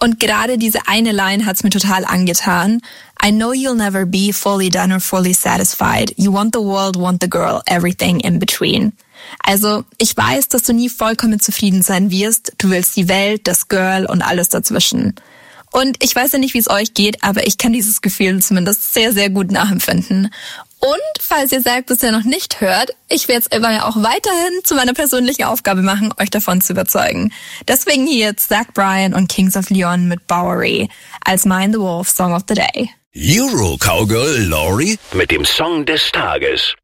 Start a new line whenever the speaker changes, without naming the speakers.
Und gerade diese eine Line hat's mir total angetan. I know you'll never be fully done or fully satisfied. You want the world, want the girl, everything in between. Also, ich weiß, dass du nie vollkommen zufrieden sein wirst. Du willst die Welt, das Girl und alles dazwischen. Und ich weiß ja nicht, wie es euch geht, aber ich kann dieses Gefühl zumindest sehr, sehr gut nachempfinden. Und falls ihr sagt, dass ihr noch nicht hört, ich werde es aber auch weiterhin zu meiner persönlichen Aufgabe machen, euch davon zu überzeugen. Deswegen hier jetzt Zach Bryan und Kings of Leon mit Bowery als mein The Wolf Song of the Day.
Euro Cowgirl Laurie mit dem Song des Tages.